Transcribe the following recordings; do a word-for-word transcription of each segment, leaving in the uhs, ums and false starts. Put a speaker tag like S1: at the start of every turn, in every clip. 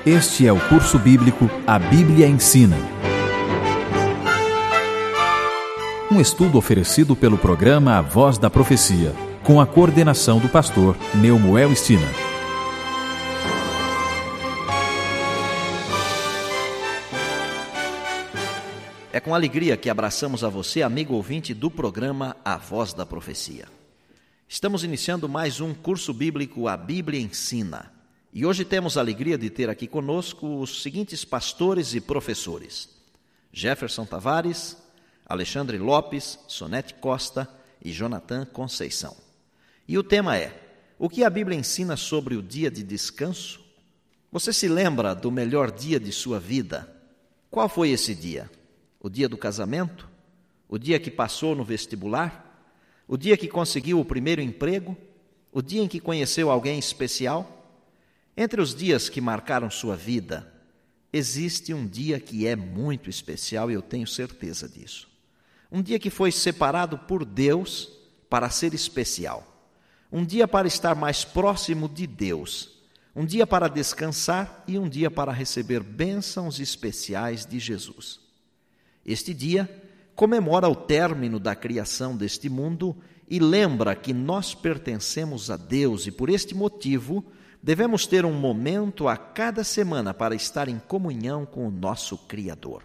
S1: Este é o curso bíblico A Bíblia Ensina. Um estudo oferecido pelo programa A Voz da Profecia, com a coordenação do pastor Neumoel Stina.
S2: É com alegria que abraçamos a você, amigo ouvinte do programa A Voz da Profecia. Estamos iniciando mais um curso bíblico A Bíblia Ensina. E hoje temos a alegria de ter aqui conosco os seguintes pastores e professores: Jefferson Tavares, Alexandre Lopes, Sonete Costa e Jonathan Conceição. E o tema é: o que a Bíblia ensina sobre o dia de descanso? Você se lembra do melhor dia de sua vida? Qual foi esse dia? O dia do casamento? O dia que passou no vestibular? O dia que conseguiu o primeiro emprego? O dia em que conheceu alguém especial? Entre os dias que marcaram sua vida, existe um dia que é muito especial e eu tenho certeza disso. Um dia que foi separado por Deus para ser especial. Um dia para estar mais próximo de Deus. Um dia para descansar e um dia para receber bênçãos especiais de Jesus. Este dia comemora o término da criação deste mundo e lembra que nós pertencemos a Deus e, por este motivo, devemos ter um momento a cada semana para estar em comunhão com o nosso Criador.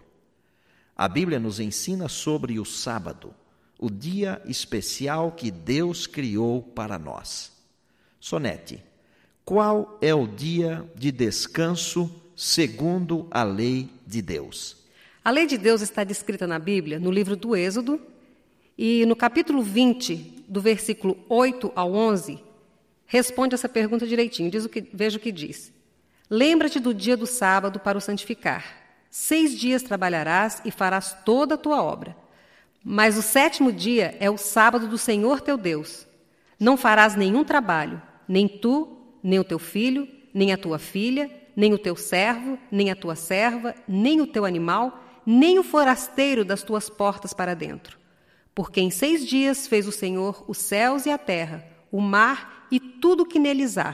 S2: A Bíblia nos ensina sobre o sábado, o dia especial que Deus criou para nós. Sonete, qual é o dia de descanso segundo a lei de Deus?
S3: A lei de Deus está descrita na Bíblia, no livro do Êxodo, e no capítulo vinte, do versículo oito ao onze, responde essa pergunta direitinho. Diz o que, veja o que diz. Lembra-te do dia do sábado para o santificar. Seis dias trabalharás e farás toda a tua obra. Mas o sétimo dia é o sábado do Senhor teu Deus. Não farás nenhum trabalho, nem tu, nem o teu filho, nem a tua filha, nem o teu servo, nem a tua serva, nem o teu animal, nem o forasteiro das tuas portas para dentro. Porque em seis dias fez o Senhor os céus e a terra, o mar e tudo o que neles há.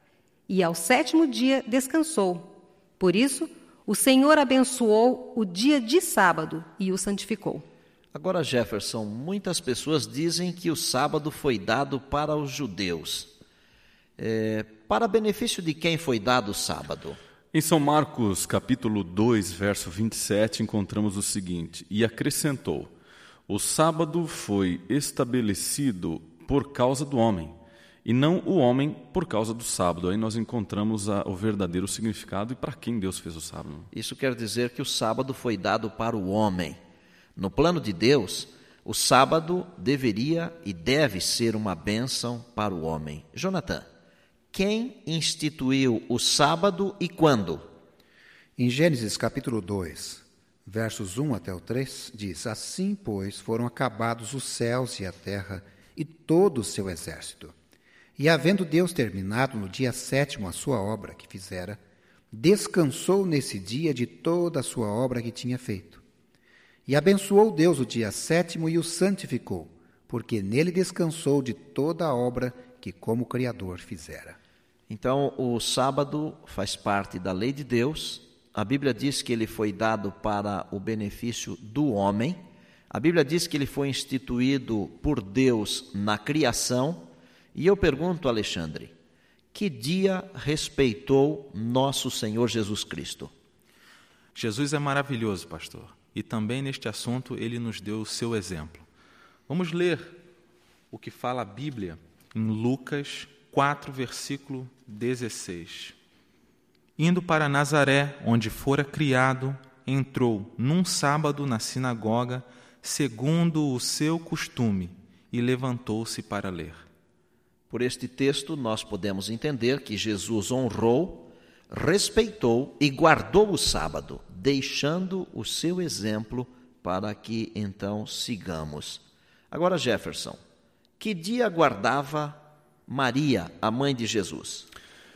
S3: E ao sétimo dia descansou. Por isso, o Senhor abençoou o dia de sábado e o santificou.
S2: Agora, Jefferson, muitas pessoas dizem que o sábado foi dado para os judeus. É, para benefício de quem foi dado o sábado?
S4: Em São Marcos, capítulo dois, verso vinte e sete, encontramos o seguinte: e acrescentou: o sábado foi estabelecido por causa do homem, e não o homem por causa do sábado. Aí nós encontramos a, o verdadeiro significado e para quem Deus fez o sábado.
S2: Isso quer dizer que o sábado foi dado para o homem. No plano de Deus, o sábado deveria e deve ser uma bênção para o homem. Jonathan, quem instituiu o sábado e quando?
S5: Em Gênesis capítulo dois, versos um até o três, diz: assim, pois, foram acabados os céus e a terra e todo o seu exército. E havendo Deus terminado no dia sétimo a sua obra que fizera, descansou nesse dia de toda a sua obra que tinha feito. E abençoou Deus o dia sétimo e o santificou, porque nele descansou de toda a obra que como Criador fizera.
S2: Então, o sábado faz parte da lei de Deus. A Bíblia diz que ele foi dado para o benefício do homem. A Bíblia diz que ele foi instituído por Deus na criação. E eu pergunto, Alexandre, que dia respeitou nosso Senhor Jesus Cristo?
S6: Jesus é maravilhoso, pastor. E também neste assunto ele nos deu o seu exemplo. Vamos ler o que fala a Bíblia em Lucas quatro, versículo dezesseis. Indo para Nazaré, onde fora criado, entrou num sábado na sinagoga, segundo o seu costume, e levantou-se para ler.
S2: Por este texto, nós podemos entender que Jesus honrou, respeitou e guardou o sábado, deixando o seu exemplo para que então sigamos. Agora, Jefferson, que dia guardava Maria, a mãe de Jesus?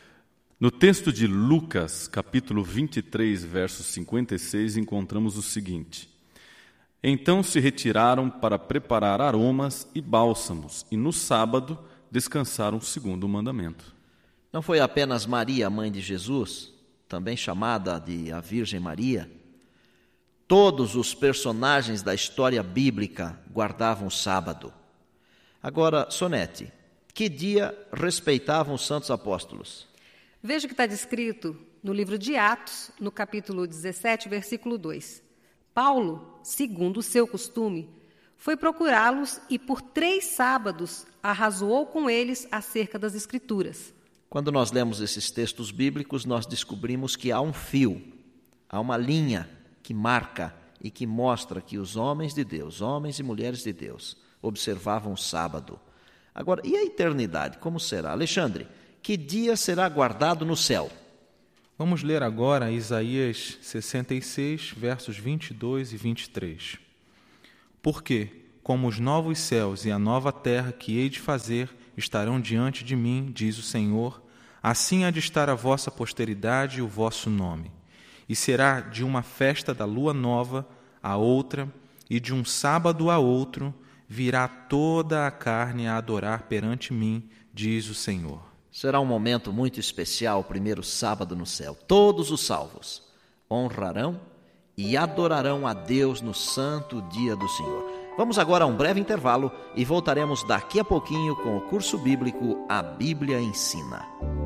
S4: No texto de Lucas, capítulo vinte e três, verso cinquenta e seis, encontramos o seguinte: então se retiraram para preparar aromas e bálsamos, e no sábado descansaram segundo o mandamento.
S2: Não foi apenas Maria, a mãe de Jesus, também chamada de a Virgem Maria, todos os personagens da história bíblica guardavam o sábado. Agora, Sonete, que dia respeitavam os santos apóstolos?
S3: Veja o que está descrito no livro de Atos, no capítulo dezessete, versículo dois. Paulo, segundo o seu costume, foi procurá-los e por três sábados arrazoou com eles acerca das Escrituras.
S2: Quando nós lemos esses textos bíblicos, nós descobrimos que há um fio, há uma linha que marca e que mostra que os homens de Deus, homens e mulheres de Deus, observavam o sábado. Agora, e a eternidade, como será? Alexandre, que dia será guardado no céu?
S6: Vamos ler agora Isaías sessenta e seis, versos vinte e dois e vinte e três. Porque, como os novos céus e a nova terra que hei de fazer estarão diante de mim, diz o Senhor, assim há de estar a vossa posteridade e o vosso nome. E será de uma festa da lua nova a outra, e de um sábado a outro, virá toda a carne a adorar perante mim, diz o Senhor.
S2: Será um momento muito especial, o primeiro sábado no céu. Todos os salvos honrarão e adorarão a Deus no santo dia do Senhor. Vamos agora a um breve intervalo e voltaremos daqui a pouquinho com o curso bíblico A Bíblia Ensina.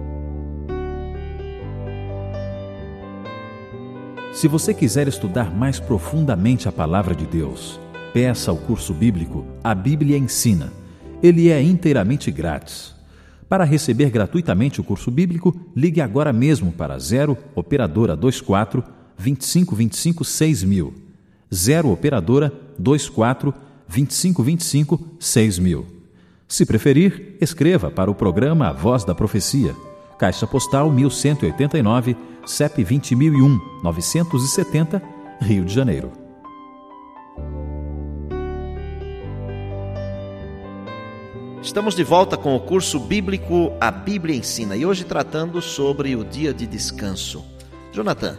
S1: Se você quiser estudar mais profundamente a palavra de Deus, peça ao curso bíblico A Bíblia Ensina. Ele é inteiramente grátis. Para receber gratuitamente o curso bíblico, ligue agora mesmo para zero operadora vinte e quatro, vinte e cinco, vinte e cinco, seis mil. zero operadora vinte e quatro, vinte e cinco, vinte e cinco, seis mil. Se preferir, escreva para o programa A Voz da Profecia. Caixa Postal mil cento e oitenta e nove, C E P vinte mil e um, novecentos e setenta, Rio de Janeiro.
S2: Estamos de volta com o curso bíblico A Bíblia Ensina e hoje tratando sobre o dia de descanso. Jonathan,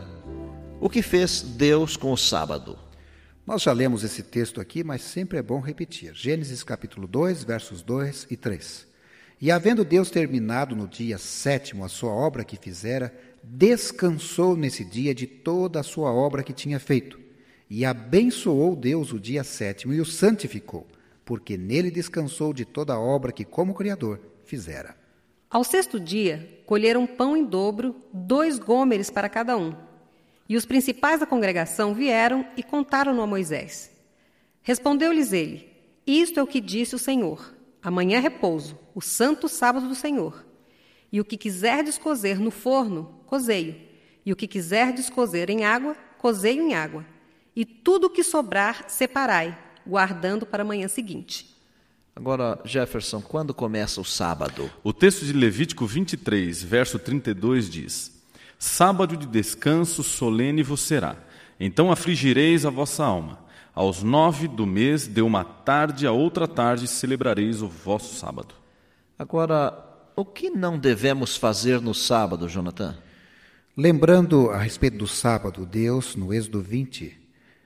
S2: o que fez Deus com o sábado?
S5: Nós já lemos esse texto aqui, mas sempre é bom repetir. Gênesis capítulo dois, versos dois e três. E havendo Deus terminado no dia sétimo a sua obra que fizera, descansou nesse dia de toda a sua obra que tinha feito. E abençoou Deus o dia sétimo e o santificou, porque nele descansou de toda a obra que, como Criador, fizera.
S3: Ao sexto dia, colheram pão em dobro, dois gômeres para cada um. E os principais da congregação vieram e contaram-no a Moisés. Respondeu-lhes ele: Isto é o que disse o Senhor: amanhã é repouso, o santo sábado do Senhor. E o que quiserdes cozer no forno, cozei-o. E o que quiserdes cozer em água, cozei-o em água. E tudo o que sobrar, separai, guardando para a manhã seguinte.
S2: Agora, Jefferson, quando começa o sábado?
S4: O texto de Levítico vinte e três, verso trinta e dois diz: Sábado de descanso solene vos será, então afligireis a vossa alma. Aos nove do mês, de uma tarde a outra tarde, celebrareis o vosso sábado.
S2: Agora, o que não devemos fazer no sábado, Jonathan?
S5: Lembrando a respeito do sábado, Deus, no Êxodo vinte,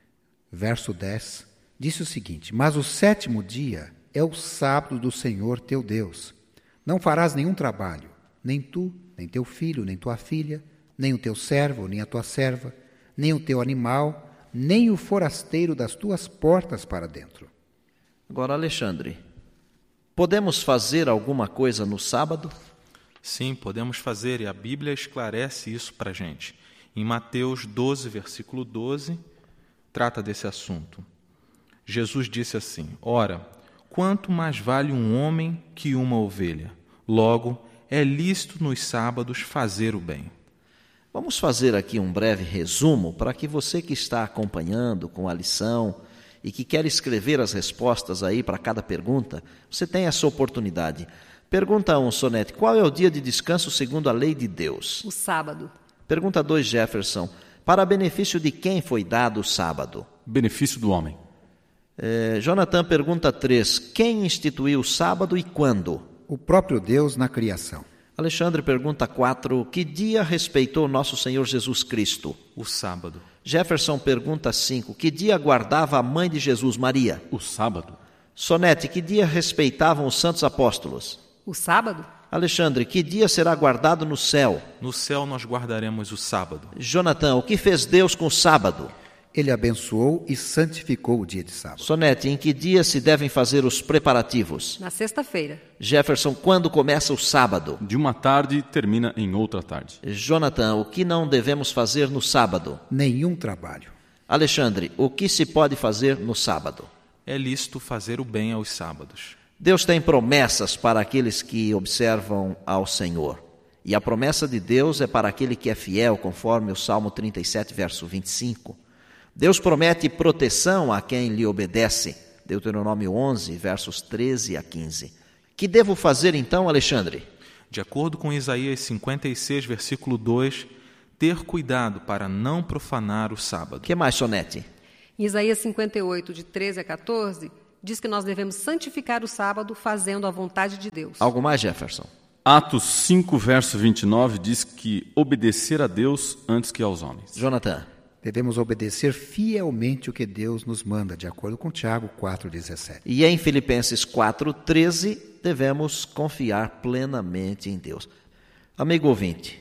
S5: verso dez, disse o seguinte: Mas o sétimo dia é o sábado do Senhor teu Deus. Não farás nenhum trabalho, nem tu, nem teu filho, nem tua filha, nem o teu servo, nem a tua serva, nem o teu animal, nem o forasteiro das tuas portas para dentro.
S2: Agora, Alexandre, podemos fazer alguma coisa no sábado?
S6: Sim, podemos fazer, e a Bíblia esclarece isso para a gente. Em Mateus doze, versículo doze, trata desse assunto. Jesus disse assim: Ora, quanto mais vale um homem que uma ovelha? Logo, é lícito nos sábados fazer o bem.
S2: Vamos fazer aqui um breve resumo para que você que está acompanhando com a lição e que quer escrever as respostas aí para cada pergunta, você tem essa oportunidade. Pergunta um, Sonete, qual é o dia de descanso segundo a lei de Deus?
S3: O sábado.
S2: Pergunta dois, Jefferson, para benefício de quem foi dado o sábado?
S4: Benefício do homem.
S2: É, Jonathan, pergunta três, quem instituiu o sábado e quando?
S5: O próprio Deus na criação.
S2: Alexandre, pergunta quatro, que dia respeitou nosso Senhor Jesus Cristo?
S6: O sábado.
S2: Jefferson, pergunta cinco, que dia guardava a mãe de Jesus, Maria?
S4: O sábado.
S2: Sonete, que dia respeitavam os santos apóstolos?
S3: O sábado.
S2: Alexandre, que dia será guardado no céu?
S6: No céu nós guardaremos o sábado.
S2: Jonathan, o que fez Deus com o sábado?
S5: Ele abençoou e santificou o dia de sábado.
S2: Sonete, em que dia se devem fazer os preparativos?
S3: Na sexta-feira.
S2: Jefferson, quando começa o sábado?
S4: De uma tarde termina em outra tarde.
S2: Jonathan, o que não devemos fazer no sábado?
S5: Nenhum trabalho.
S2: Alexandre, o que se pode fazer no sábado?
S6: É lícito fazer o bem aos sábados.
S2: Deus tem promessas para aqueles que observam ao Senhor. E a promessa de Deus é para aquele que é fiel, conforme o Salmo trinta e sete, verso vinte e cinco. Deus promete proteção a quem lhe obedece. Deuteronômio onze, versos treze a quinze. Que devo fazer então, Alexandre?
S6: De acordo com Isaías cinquenta e seis, versículo dois, ter cuidado para não profanar o sábado.
S2: Que mais, Sonete?
S3: Em Isaías cinquenta e oito, de treze a quatorze, diz que nós devemos santificar o sábado fazendo a vontade de Deus.
S2: Algo mais, Jefferson?
S4: Atos cinco, verso vinte e nove, diz que obedecer a Deus antes que aos homens.
S2: Jonathan?
S5: Devemos obedecer fielmente o que Deus nos manda, de acordo com Tiago quatro, dezessete.
S2: E em Filipenses quatro, treze, devemos confiar plenamente em Deus. Amigo ouvinte,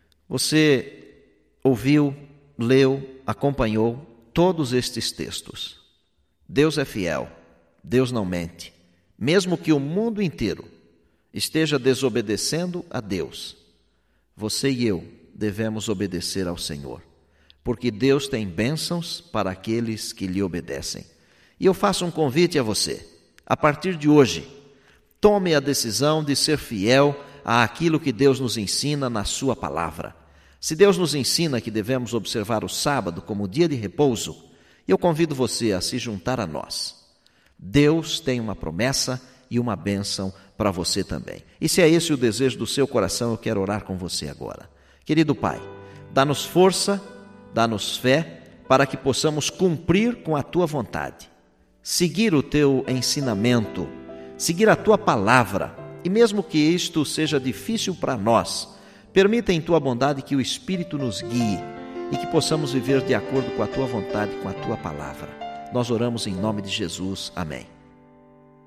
S2: você ouviu, leu, acompanhou todos estes textos. Deus é fiel, Deus não mente. Mesmo que o mundo inteiro esteja desobedecendo a Deus, você e eu devemos obedecer ao Senhor. Porque Deus tem bênçãos para aqueles que lhe obedecem. E eu faço um convite a você. A partir de hoje, tome a decisão de ser fiel àquilo que Deus nos ensina na sua palavra. Se Deus nos ensina que devemos observar o sábado como dia de repouso, eu convido você a se juntar a nós. Deus tem uma promessa e uma bênção para você também. E se é esse o desejo do seu coração, eu quero orar com você agora. Querido Pai, dá-nos força, dá-nos fé, para que possamos cumprir com a Tua vontade, seguir o Teu ensinamento, seguir a Tua palavra, e mesmo que isto seja difícil para nós, permita em Tua bondade que o Espírito nos guie e que possamos viver de acordo com a Tua vontade, com a Tua palavra. Nós oramos em nome de Jesus. Amém.